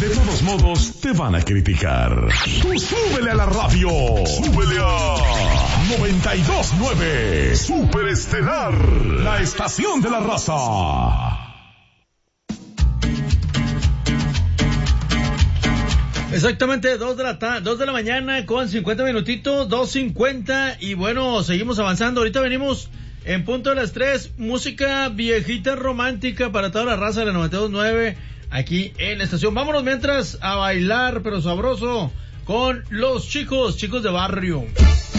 De todos modos, te van a criticar. Tú súbele a la radio. Súbele a 92.9 Super Estelar, la estación de la raza. Exactamente, 2 de la mañana con 50 minutitos, 2:50, y bueno, seguimos avanzando. Ahorita venimos en punto de las 3, música viejita romántica para toda la raza de la 92.9 aquí en la estación. Vámonos mientras a bailar, pero sabroso, con los chicos de barrio.